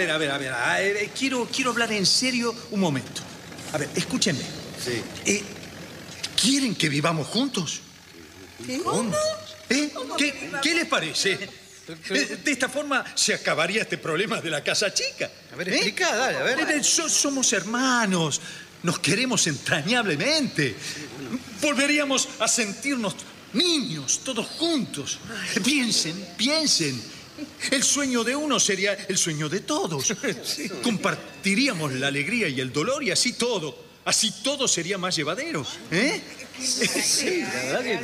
ver. Quiero hablar en serio un momento. A ver, escúchenme. Sí. ¿Quieren que vivamos juntos? ¿Cómo? ¿Qué les parece? De esta forma se acabaría este problema de la casa chica. A ver, explica, dale, a ver. Somos hermanos, nos queremos entrañablemente. Volveríamos a sentirnos niños, todos juntos. Piensen. El sueño de uno sería el sueño de todos. Compartiríamos la alegría y el dolor y así todo sería más llevadero. Sí, la verdad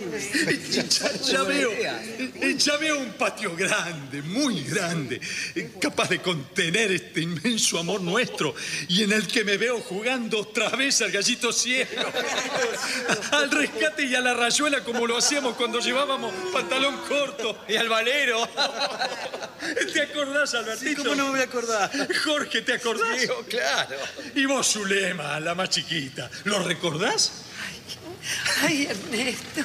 que... Ya veo un patio grande, muy grande, capaz de contener este inmenso amor nuestro y en el que me veo jugando otra vez al gallito ciego, al rescate y a la rayuela como lo hacíamos cuando llevábamos pantalón corto. Y al valero. ¿Te acordás, Albertito? Sí, ¿cómo no me voy a acordar? Jorge, ¿te acordás? Sí, claro. Y vos, Zulema, la más chiquita, ¿lo recordás? Ay, Ernesto.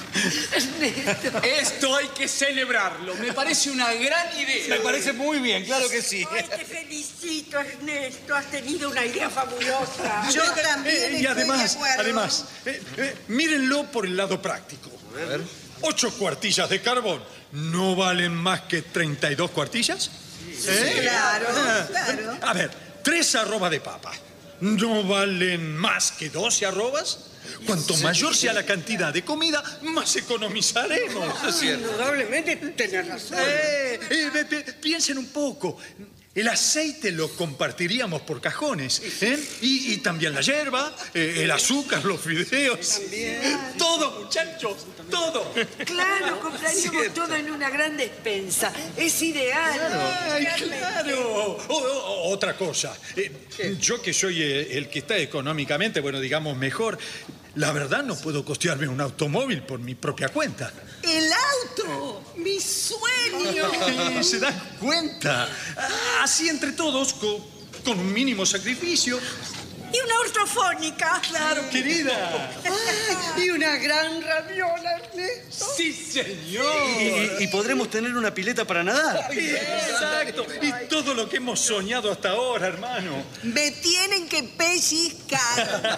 Esto hay que celebrarlo. Me parece una gran idea. Me parece muy bien, claro que sí. Ay, te felicito, Ernesto. Has tenido una idea fabulosa. Yo también Y además, estoy de acuerdo. mírenlo por el lado práctico. A ver. 8 cuartillas de carbón, ¿no valen más que 32 cuartillas? Claro. A ver, 3 arrobas de papa, ¿no valen más que 12 arrobas? Cuanto mayor sea la cantidad de comida, más economizaremos. Es cierto. Indudablemente tenés razón. Piensen un poco. El aceite lo compartiríamos por cajones, y también la hierba, el azúcar, los fideos. Todo, muchachos, todo. Claro, compraríamos todo en una gran despensa. Es ideal. ¡Ay, claro! Otra cosa. Yo que soy el que está económicamente, bueno, digamos, mejor, la verdad no puedo costearme un automóvil por mi propia cuenta. ¡El auto! ¡Mi sueño! ¿Se dan cuenta? Así entre todos, con un mínimo sacrificio. Y una ortofónica. ¡Claro, querida! Y una gran radiola, Ernesto. Sí, señor. Y podremos tener una pileta para nadar. Exacto. Y todo lo que hemos soñado hasta ahora, hermano. Me tienen que pellizcar.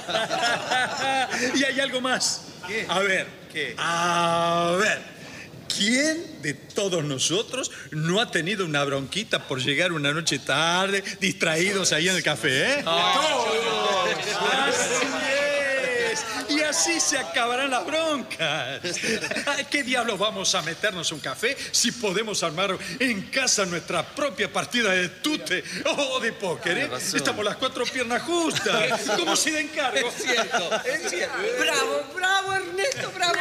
Y hay algo más. ¿Qué? A ver. ¿Qué? A ver. ¿Quién de todos nosotros no ha tenido una bronquita por llegar una noche tarde, distraídos ahí en el café, ¡Todos! Así es. Y así se acabarán las broncas. ¿Qué diablos vamos a meternos un café si podemos armar en casa nuestra propia partida de tute o de póker? Estamos las 4 piernas justas. ¿Cómo se da encargo? Es cierto. Bravo, Ernesto, bravo.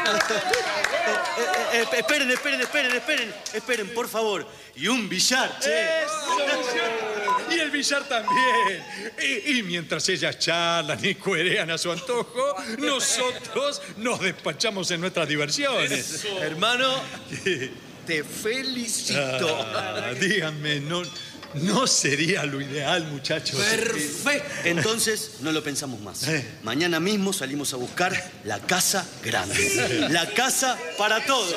Esperen, por favor. Y un billar, che. ¡Eso! Y el billar también. Y mientras ellas charlan y cuerean a su antojo, nosotros nos despachamos en nuestras diversiones. Hermano, te felicito. Díganme, ¿no sería lo ideal, muchachos? Perfecto. Entonces, no lo pensamos más. Mañana mismo salimos a buscar la casa grande. La casa para todos.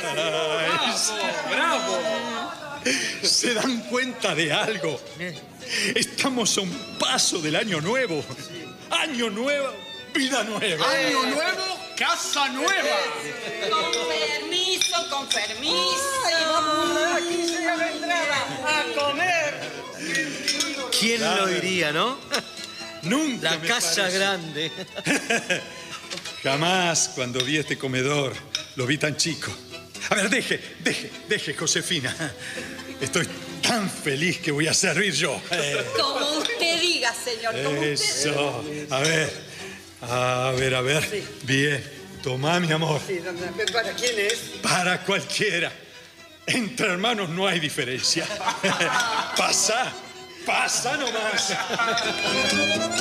Bravo. ¿Se dan cuenta de algo? Estamos a un paso del año nuevo. Año nuevo, vida nueva. Año nuevo, casa nueva. Con permiso. Ay, vamos aquí se la entrada a comer. ¿Quién lo diría, no? Nunca La me casa pareció. grande. Jamás cuando vi este comedor lo vi tan chico. A ver, deje, Josefina. Estoy tan feliz que voy a servir yo. Como usted diga, señor. Como Eso. A ver. Sí. Bien. Tomá, mi amor. Sí, ¿para quién es? Para cualquiera. Entre hermanos no hay diferencia. Pasa nomás.